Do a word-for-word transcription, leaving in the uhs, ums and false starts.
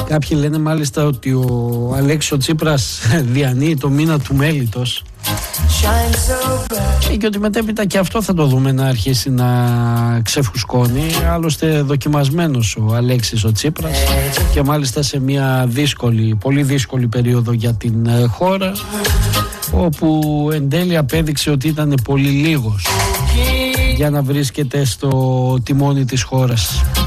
Κάποιοι λένε μάλιστα ότι ο Αλέξης Τσίπρας διανύει το μήνα του μέλιτος και ότι μετέπειτα και αυτό θα το δούμε να αρχίσει να ξεφουσκώνει. Άλλωστε δοκιμασμένος ο Αλέξης ο Τσίπρας και μάλιστα σε μια δύσκολη, πολύ δύσκολη περίοδο για την χώρα, όπου εν τέλει απέδειξε ότι ήταν πολύ λίγος για να βρίσκεται στο τιμόνι της χώρας.